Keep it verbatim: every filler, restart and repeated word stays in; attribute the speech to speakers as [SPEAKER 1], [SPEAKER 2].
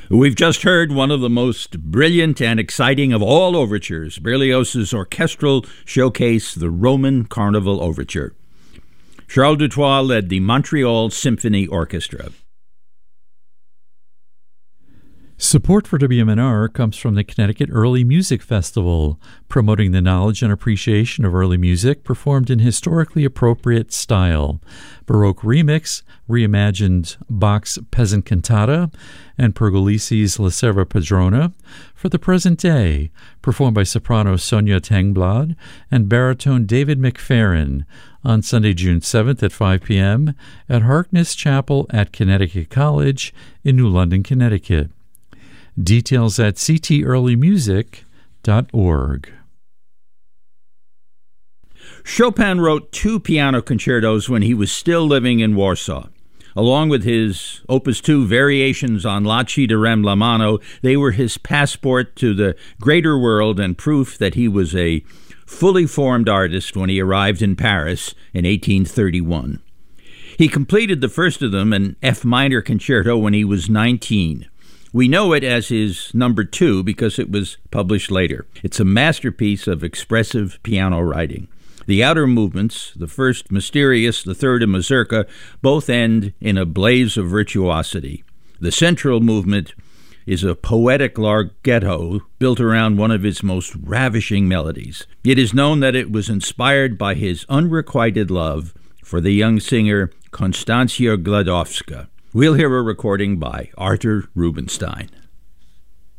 [SPEAKER 1] We've just heard one of the most brilliant and exciting of all overtures, Berlioz's orchestral showcase, the Roman Carnival Overture. Charles Dutoit led the Montreal Symphony Orchestra.
[SPEAKER 2] Support for W M N R comes from the Connecticut Early Music Festival, promoting the knowledge and appreciation of early music performed in historically appropriate style. Baroque remix, reimagined Bach's Peasant Cantata, and Pergolesi's La Serva Padrona for the present day, performed by soprano Sonia Tengblad and baritone David McFerrin on Sunday, June seventh at five p.m. at Harkness Chapel at Connecticut College in New London, Connecticut. Details at c t early music dot org.
[SPEAKER 1] Chopin wrote two piano concertos when he was still living in Warsaw. Along with his Opus two variations on La Ci Darem la Mano, they were his passport to the greater world and proof that he was a fully formed artist when he arrived in Paris in eighteen thirty-one. He completed the first of them, an F minor concerto, when he was nineteen. We know it as his number two because it was published later. It's a masterpiece of expressive piano writing. The outer movements, the first mysterious, the third a mazurka, both end in a blaze of virtuosity. The central movement is a poetic larghetto built around one of his most ravishing melodies. It is known that it was inspired by his unrequited love for the young singer Konstancja Gladowska. We'll hear a recording by Artur Rubinstein.